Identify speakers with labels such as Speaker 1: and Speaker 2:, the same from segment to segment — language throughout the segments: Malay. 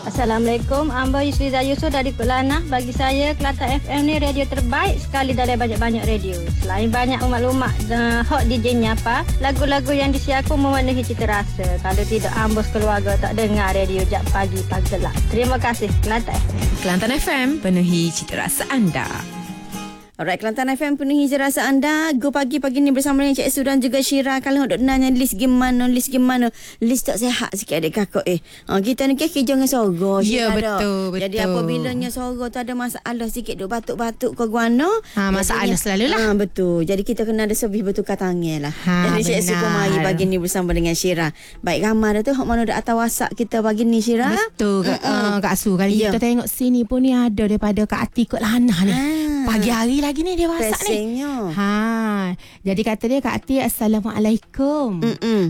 Speaker 1: Assalamualaikum. Amba Yusriza Yusof dari Kelana. Bagi saya, Kelantan FM ni radio terbaik sekali dari banyak-banyak radio. Selain banyak maklumat hot DJ-nya apa, lagu-lagu yang disiarkan memenuhi cita rasa. Kalau tidak, ambos keluarga tak dengar radio jak pagi gelap. Terima kasih, Kelantan FM.
Speaker 2: Kelantan FM, penuhi cita rasa anda.
Speaker 3: Alright, Kelantan FM penuhi je rasa anda. Go pagi ni bersama dengan Cik Su dan juga Syira. Kalau nak nanya list gimana, list tak sihat sikit adik kakak kita ni kerja dengan sorgo.
Speaker 2: Ya, betul.
Speaker 3: Jadi apabila sorgo tu ada masalah sikit, duk batuk-batuk ke guana.
Speaker 2: Masalah selalu lah.
Speaker 3: Betul. Jadi kita kena ada sebih betukar tangan lah. Jadi Cik Su pun mari pagi ni bersama dengan Syira. Baik, ramai dah tu hok mana dah atas WhatsApp kita pagi ni, Syira.
Speaker 2: Betul Kak Su. Kali kita tengok sini pun ni ada daripada Kak Ati kot Lana ni. Pagi hari lagi ni dia WhatsApp ni. Jadi kata dia, Kak Ati, Assalamualaikum.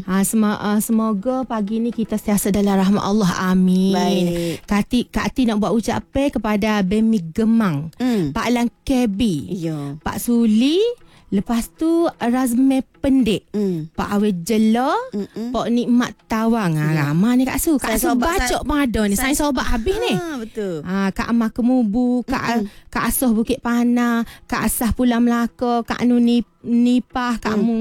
Speaker 2: Semoga pagi ni kita sentiasa dalam rahmat Allah. Amin. Baik. Kak Ati nak buat ucapan kepada Bemi Gemang, Pak Lang Kebi, Pak Suli, lepas tu Razme Pendik, Pak Awe Jela, Pak Nikmat Tawang. Ramai ni Kak Su. Kak Su bacok pun ada ni. Sains sobat habis ni.
Speaker 3: Betul.
Speaker 2: Kak Amah Kemubu, Kak Asah Bukit Pana, Kak Asah Pulang Melaka, Kak Anu Nipah,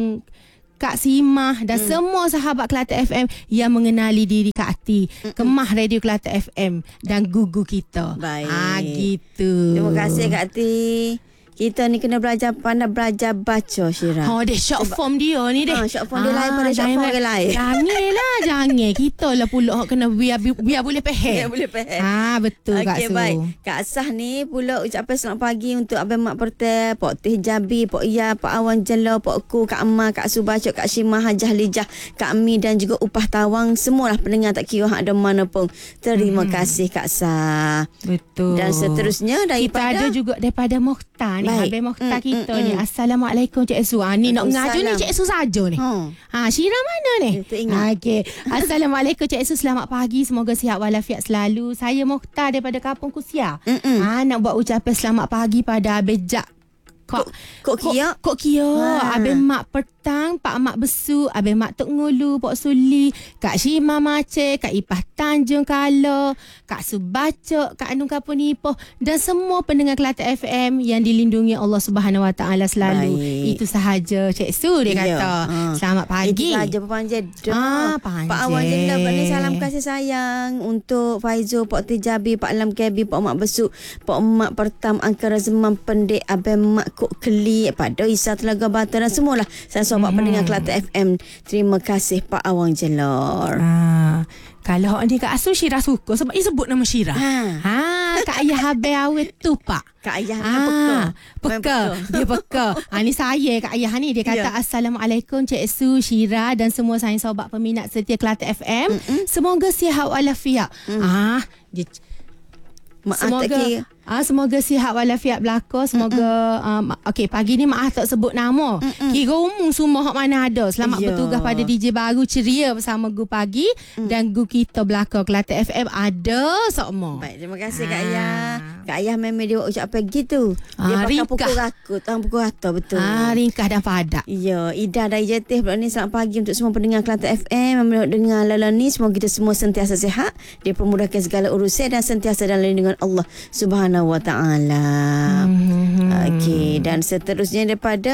Speaker 2: Kak Simah dan semua sahabat Kelantan FM yang mengenali diri Kak Ati, Kemah Radio Kelantan FM dan gugu kita.
Speaker 3: Baik.
Speaker 2: Gitu.
Speaker 3: Terima kasih Kak Ati. Kita ni kena belajar pandai belajar baca, Syira.
Speaker 2: Dia short form dia ni deh.
Speaker 3: Short form dia lain pada short form orang lain.
Speaker 2: Jangan. Kita lah pula kena biar boleh faham.
Speaker 3: Biar boleh faham.
Speaker 2: Betul Kak Su.
Speaker 3: Baik. Kak Asah ni pula ucapan selamat pagi untuk Abang Mak Pertel, Pak Teh Jabi, Pak Iya, Pak Awan Jela, Pak Ku, Kak Amal, Kak Subacok, Kak Syimah, Hajah Lijah, Kak Mi dan juga Upah Tawang. Semualah pendengar tak kira hak ada mana pun. Terima kasih Kak Asah.
Speaker 2: Betul.
Speaker 3: Dan seterusnya daripada
Speaker 2: kita ada juga daripada Mokhtar ni. Habis Mokhtar kita ni. Assalamualaikum Cik Su. Ni nak ngaji ni Cik Su saja ni. Syira mana ni? Okey. Assalamualaikum Cik Su. Selamat pagi. Semoga sihat walafiat selalu. Saya Mokhtar daripada Kampung Kusia. Nak buat ucapan selamat pagi pada Abejak Kok Kia, Abang Mak Pertang, Pak Mak Besu, Abang Mak Tok Ngulu, Pak Suli, Kak Syimah Mace, Kak Ipah Tanjung Kala, Kak Subacok, Kak Anung Kapun Ipoh dan semua pendengar Kelantan FM yang dilindungi Allah Subhanahu Wa Taala selalu. Baik. Itu sahaja Cik Su dia kata. Selamat pagi.
Speaker 3: Itu sahaja panjang dah. Pak Awan Jela ni salam kasih sayang untuk Faizul, Pak Tijabi, Pak Lam Kebi, Pak Mak Besu, Pak Mak Pertam, Angkara Zeman Pendek, Abang Mak Kok Keli, pada Isa Telaga Bata dan semualah saya sobat pendengar Kelantan FM. Terima kasih Pak Awang Jelor.
Speaker 2: Kalau ni Kak Asu, Syira suka sebab dia sebut nama Syira. Kak Ayah Habis Awet tu Pak.
Speaker 3: Kak Ayah ni
Speaker 2: peka. Dia peka. Ni saya Kak Ayah ni. Dia kata Assalamualaikum Cik Su, Syira dan semua saya sobat peminat setia Kelantan FM. Semoga sihat walafiat. Semoga sihat walafiat belaka. Semoga pagi ni maaf tak sebut nama. Kira umum semua hak mana ada. Selamat bertugas pada DJ baru ceria bersama Gu Pagi dan Gu kita belaka Kelantan FM ada semua.
Speaker 3: Baik, terima kasih Kak Ayah. Kak Ayah memang dia ucap pagi tu. Dia pakai pukul rakut, pukul rata betul.
Speaker 2: Ringkas dan padat.
Speaker 3: Ya, Ida dari Jetih pula ni selamat pagi untuk semua pendengar Kelantan FM. Memang dengar Lala ni, semoga kita semua sentiasa sihat, dipermudahkan segala urusan dan sentiasa dalam lindungan Allah Subhanahu Wa Taala. Okey, dan seterusnya daripada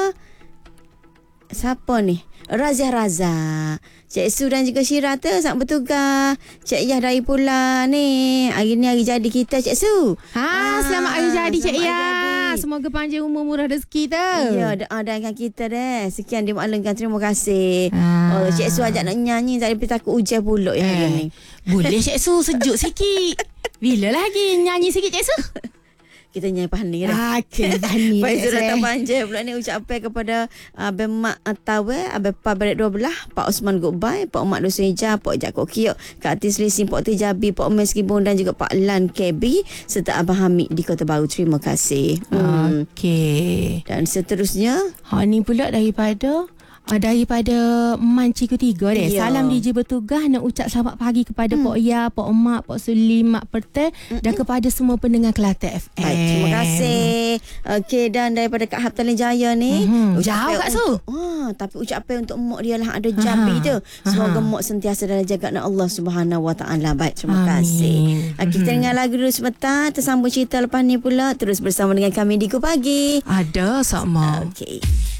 Speaker 3: siapa ni? Raza. Cik Su dan juga Syira tu sangat bertugas. Cik Yah dari pula ni. Hari ni hari jadi kita Cik Su.
Speaker 2: Selamat hari jadi Cik Yah. Semoga panjang umur, murah rezeki tu.
Speaker 3: Ya, doa dengan kita deh. Sekian dimaklumkan, terima kasih. Cik Su ajak nak nyanyi tapi takut hujan pula hari ni.
Speaker 2: Boleh Cik Su, sejuk sikit. Bila lagi nyanyi sikit Cik Su?
Speaker 3: Kita nyanyi Pahani dah.
Speaker 2: Pahani.
Speaker 3: Faizul datang panjang pula ni ucapan kepada Abang Mak Tawe, Abang Pa Barat 12, Pak Osman Goodbye, Pak Mak Dosa Hijau, Pak Jakok Kiok, Kak Ati Selising, Pak Tijabi, Pak Mes Kibon dan juga Pak Lan Kebi serta Abang Hamid di Kota Baru. Terima kasih.
Speaker 2: Okey.
Speaker 3: Dan seterusnya
Speaker 2: ni pula daripada Daripada Manciku 3 deh. Salam DJ bertugas nak ucap selamat pagi kepada Pok Ya, Pok Mak, Pok Sulim, Mak Pertel dan kepada semua pendengar Kelantan FM.
Speaker 3: Baik, terima kasih. Okey, dan daripada Kak Haftalin Jaya ni,
Speaker 2: jauh Kak Su.
Speaker 3: Tapi ucapan untuk Mok dia lah ada Jambi tu. Semoga Mok sentiasa dalam jagaan Allah Subhanahu Wa Taala. Baik, terima kasih. Kita dengar lagu dulu sebentar, tersambung cerita lepas ni pula. Terus bersama dengan kami di Ku Pagi.
Speaker 2: Ada sama.
Speaker 3: Okey.